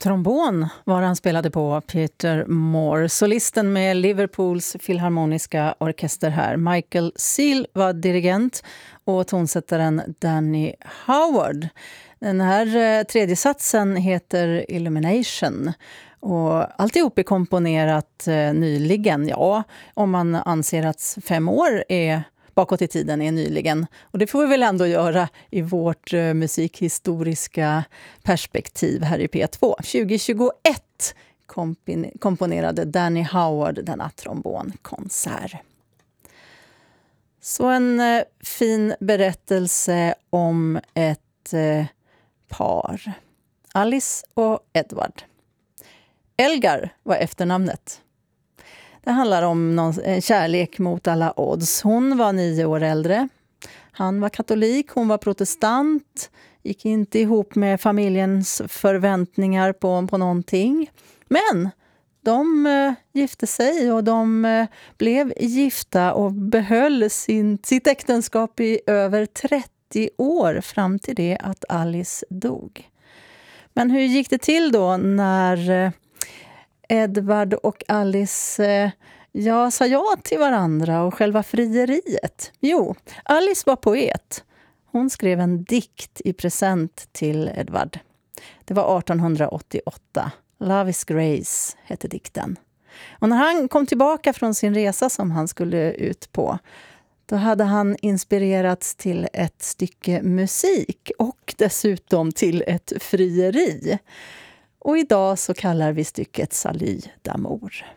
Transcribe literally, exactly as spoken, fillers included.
Trombon var han spelade på, Peter Moore. Solisten med Liverpools filharmoniska orkester här. Michael Seal var dirigent och tonsättaren Danny Howard. Den här eh, tredje satsen heter Illumination. Och alltihop är komponerat eh, nyligen. Ja, om man anser att fem år är bakåt i tiden är nyligen. Och det får vi väl ändå göra i vårt eh, musikhistoriska perspektiv här i P två. tjugohundratjugoett kompin- komponerade Danny Howard denna trombonkonsert. Så en eh, fin berättelse om ett eh, par. Alice och Edward. Elgar var efternamnet. Det handlar om någon, en kärlek mot alla odds. Hon var nio år äldre. Han var katolik, hon var protestant. Gick inte ihop med familjens förväntningar på, på någonting. Men de eh, gifte sig och de eh, blev gifta och behöll sin, sitt äktenskap i över trettio år fram till det att Alice dog. Men hur gick det till då när eh, Edward och Alice eh, ja, sa ja till varandra och själva frieriet? Jo, Alice var poet. Hon skrev en dikt i present till Edward. Det var artonhundraåttioåtta. Love is Grace hette dikten. Och när han kom tillbaka från sin resa som han skulle ut på, då hade han inspirerats till ett stycke musik och dessutom till ett frieri. Och idag så kallar vi stycket Salut d'amour.